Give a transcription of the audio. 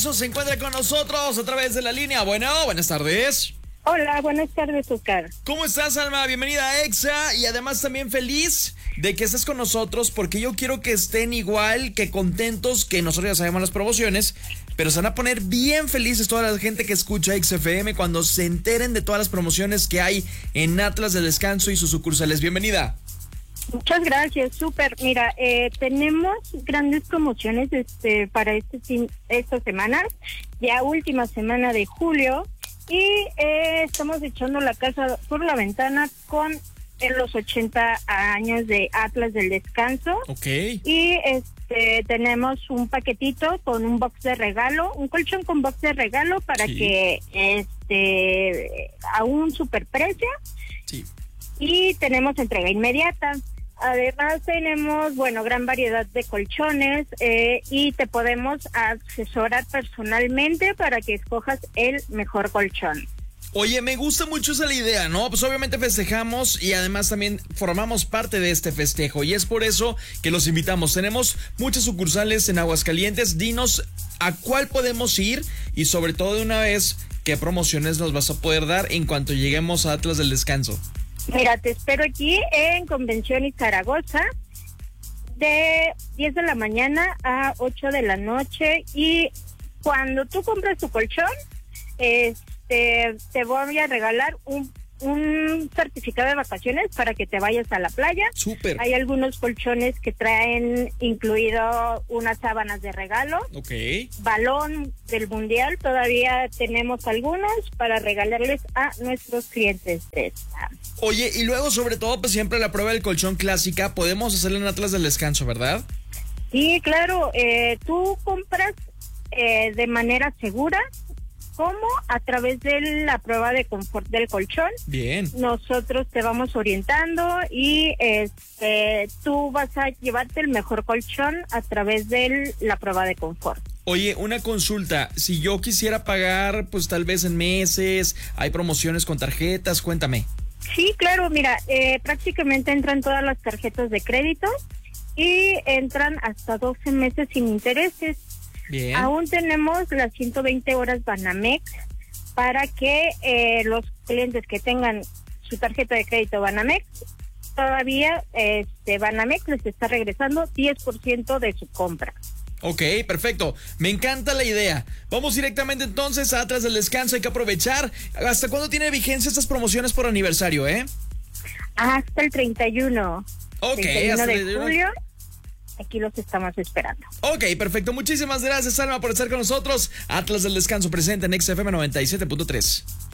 Alonso se encuentra con nosotros a través de la línea. Bueno, buenas tardes. Hola, buenas tardes, Oscar. ¿Cómo estás, Alma? Bienvenida a Exa y además también feliz de que estés con nosotros porque yo quiero que estén igual, que contentos, que nosotros ya sabemos las promociones, pero se van a poner bien felices toda la gente que escucha XFM cuando se enteren de todas las promociones que hay en Atlas del Descanso y sus sucursales. Bienvenida. Muchas gracias, súper. Mira, tenemos grandes promociones para esta semana, ya última semana de julio, y estamos echando la casa por la ventana con los 80 años de Atlas del Descanso. Ok. Y tenemos un paquetito con un box de regalo, un colchón con box de regalo para que a un superprecio. Sí. Y tenemos entrega inmediata. Además tenemos, gran variedad de colchones y te podemos asesorar personalmente para que escojas el mejor colchón. Oye, me gusta mucho esa idea, ¿no? Pues obviamente festejamos y además también formamos parte de este festejo y es por eso que los invitamos. Tenemos muchas sucursales en Aguascalientes. Dinos a cuál podemos ir y sobre todo de una vez, ¿qué promociones nos vas a poder dar en cuanto lleguemos a Atlas del Descanso? Mira, te espero aquí en Convención y Zaragoza de 10 de la mañana a 8 de la noche y cuando tú compras tu colchón, te voy a regalar un certificado de vacaciones para que te vayas a la playa. Súper. Hay algunos colchones que traen incluido unas sábanas de regalo. Ok. Balón del mundial, todavía tenemos algunos para regalarles a nuestros clientes. Oye, y luego sobre todo pues siempre la prueba del colchón clásica podemos hacerla en Atlas del Descanso, ¿verdad? Sí, claro, tú compras de manera segura, como a través de la prueba de confort del colchón. Bien. Nosotros te vamos orientando y tú vas a llevarte el mejor colchón a través de la prueba de confort. Oye, una consulta, si yo quisiera pagar pues tal vez en meses, hay promociones con tarjetas, cuéntame. Sí, claro, mira, prácticamente entran todas las tarjetas de crédito y entran hasta 12 meses sin intereses. Bien. Aún tenemos las 120 horas Banamex para que los clientes que tengan su tarjeta de crédito Banamex, todavía Banamex les está regresando 10% de su compra. Ok, perfecto. Me encanta la idea. Vamos directamente entonces a Atlas del Descanso. Hay que aprovechar. ¿Hasta cuándo tiene vigencia estas promociones por aniversario, Hasta el 31. Ok, 31 hasta de el 31. julio. Aquí los estamos esperando. Ok, perfecto. Muchísimas gracias, Alma, por estar con nosotros. Atlas del Descanso presente en XFM 97.3.